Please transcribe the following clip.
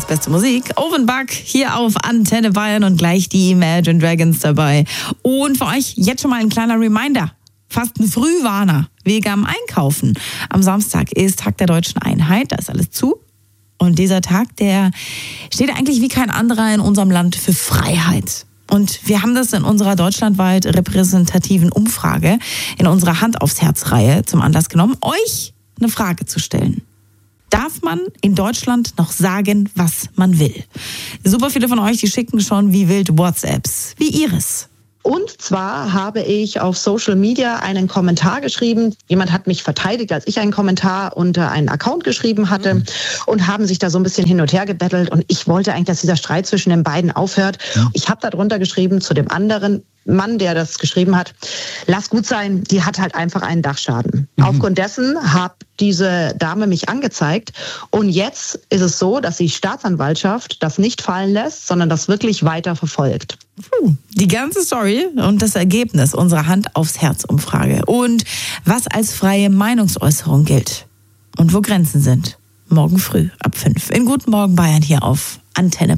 beste Musik. Offenbach hier auf Antenne Bayern und gleich die Imagine Dragons dabei. Und für euch jetzt schon mal ein kleiner Reminder. Fast ein Frühwarner wegen am Einkaufen. Am Samstag ist Tag der Deutschen Einheit, da ist alles zu. Und dieser Tag, der steht eigentlich wie kein anderer in unserem Land für Freiheit. Und wir haben das in unserer deutschlandweit repräsentativen Umfrage, in unserer Hand aufs Herz-Reihe zum Anlass genommen, euch eine Frage zu stellen. Darf man in Deutschland noch sagen, was man will? Super viele von euch, die schicken schon wie wild WhatsApps, wie Iris. Und zwar habe ich auf Social Media einen Kommentar geschrieben. Jemand hat mich verteidigt, als ich einen Kommentar unter einen Account geschrieben hatte und haben sich da so ein bisschen hin und her gebettelt. Und ich wollte eigentlich, dass dieser Streit zwischen den beiden aufhört. Ich habe da drunter geschrieben zu dem anderen Mann, der das geschrieben hat, lass gut sein, die hat halt einfach einen Dachschaden. Aufgrund dessen hat diese Dame mich angezeigt und jetzt ist es so, dass die Staatsanwaltschaft das nicht fallen lässt, sondern das wirklich weiter verfolgt. Die ganze Story und das Ergebnis unserer Hand aufs Herz Umfrage und was als freie Meinungsäußerung gilt und wo Grenzen sind. Morgen früh ab 5 in Guten Morgen Bayern hier auf Antenne.